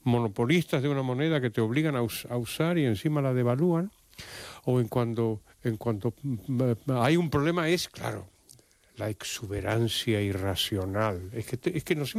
monopolistas de una moneda que te obligan a usar y encima la devalúan, o en cuanto hay un problema es, claro, la exuberancia irracional. Es que nos